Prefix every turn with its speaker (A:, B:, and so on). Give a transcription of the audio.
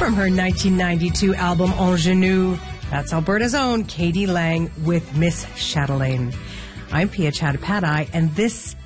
A: From her 1992 album Ingenue, that's Alberta's own Katie Lang with Miss Chatelaine. I'm Pia Chattopadhyay, and this